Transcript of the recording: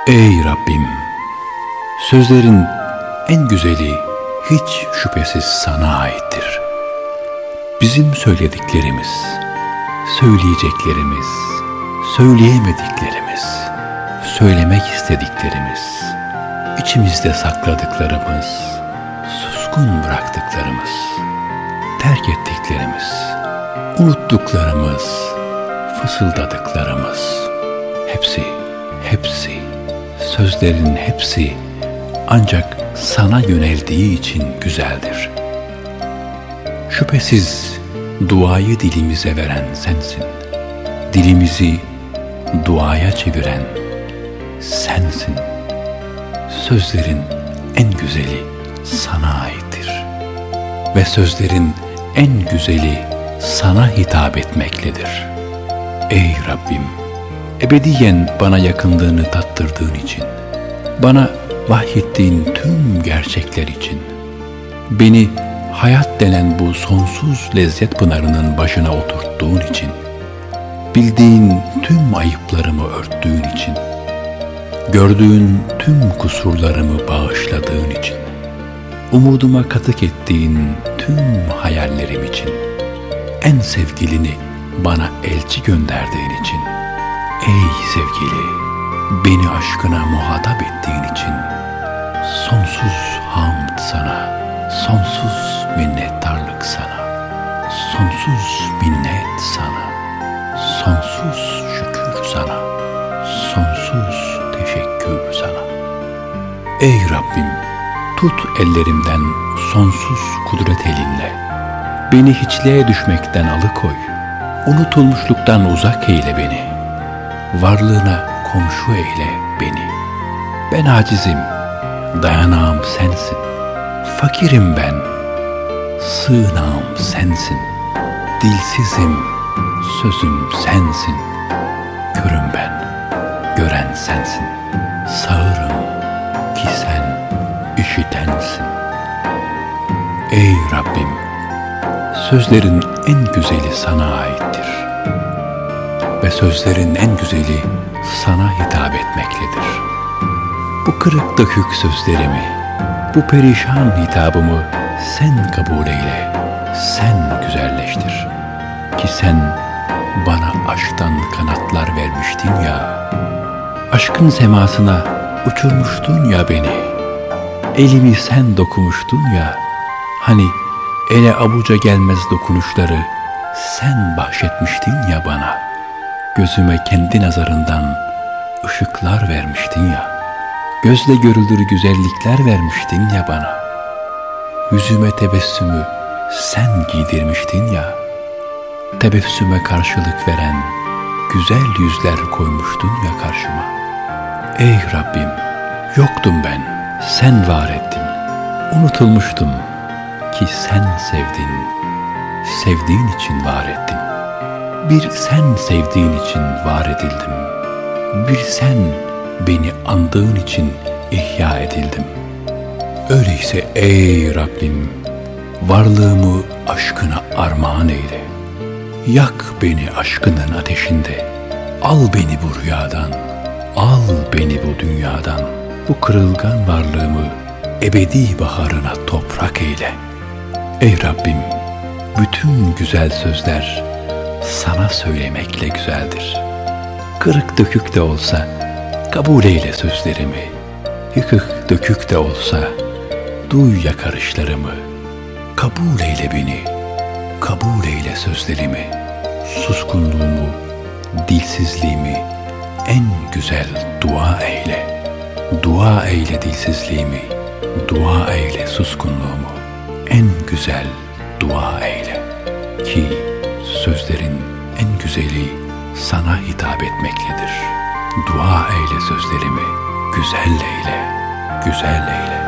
Ey Rabbim! Sözlerin en güzeli hiç şüphesiz sana aittir. Bizim söylediklerimiz, söyleyeceklerimiz, söyleyemediklerimiz, söylemek istediklerimiz, içimizde sakladıklarımız, suskun bıraktıklarımız, terk ettiklerimiz, unuttuklarımız, fısıldadıklarımız, hepsi, sözlerin hepsi ancak sana yöneldiği için güzeldir. Şüphesiz duayı dilimize veren sensin. Dilimizi duaya çeviren sensin. Sözlerin en güzeli sana aittir. Ve sözlerin en güzeli sana hitap etmektedir. Ey Rabbim! Ebediyen bana yakınlığını tattırdığın için, bana vahyettiğin tüm gerçekler için, beni hayat denen bu sonsuz lezzet pınarının başına oturttuğun için, bildiğin tüm ayıplarımı örttüğün için, gördüğün tüm kusurlarımı bağışladığın için, umuduma katık ettiğin tüm hayallerim için, en sevgilini bana elçi gönderdiğin için, ey sevgili, beni aşkına muhatap ettiğin için, sonsuz hamd sana, sonsuz minnettarlık sana, sonsuz minnet sana, sonsuz şükür sana, sonsuz teşekkür sana. Ey Rabbim, tut ellerimden sonsuz kudret elinle, beni hiçliğe düşmekten alıkoy, unutulmuşluktan uzak eyle beni, varlığına komşu eyle beni. Ben acizim, dayanağım sensin, fakirim ben, sığınağım sensin, dilsizim, sözüm sensin, körüm ben, gören sensin, sağırım ki sen işitensin. Ey Rabbim! Sözlerin en güzeli sana aittir ve sözlerin en güzeli sana hitap etmektedir. Bu kırık dökük sözlerimi, bu perişan hitabımı sen kabul eyle, sen güzelleştir. Ki sen bana aşktan kanatlar vermiştin ya, aşkın semasına uçurmuştun ya beni, elimi sen dokunmuştun ya, hani ele avuca gelmez dokunuşları sen bahşetmiştin ya bana, gözüme kendi nazarından ışıklar vermiştin ya, gözle görülür güzellikler vermiştin ya bana, yüzüme tebessümü sen giydirmiştin ya, tebessüme karşılık veren güzel yüzler koymuştun ya karşıma. Ey Rabbim! Yoktum ben, sen var ettin, unutulmuştum ki sen sevdin, sevdiğin için var ettin. Bir sen sevdiğin için var edildim, bir sen beni andığın için ihya edildim. Öyleyse ey Rabbim, varlığımı aşkına armağan eyle. Yak beni aşkının ateşinde, al beni bu rüyadan, al beni bu dünyadan, bu kırılgan varlığımı ebedi baharına toprak eyle. Ey Rabbim, bütün güzel sözler sana söylemekle güzeldir. Kırık dökük de olsa kabul eyle sözlerimi, yıkık dökük de olsa duy yakarışlarımı, kabul eyle beni, kabul eyle sözlerimi, suskunluğumu, dilsizliğimi en güzel dua eyle. Dua eyle dilsizliğimi, dua eyle suskunluğumu, en güzel dua eyle. Ki sözlerin en güzeli sana hitap etmektedir. Dua eyle sözlerimi, güzel eyle, güzel eyle.